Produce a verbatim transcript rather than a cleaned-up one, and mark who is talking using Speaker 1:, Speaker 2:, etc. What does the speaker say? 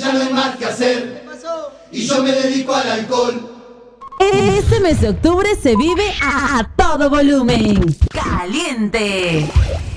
Speaker 1: ya no hay más que hacer.
Speaker 2: ¿Qué pasó?
Speaker 1: Y yo me dedico al alcohol.
Speaker 3: Este mes de octubre se vive a todo volumen. Caliente.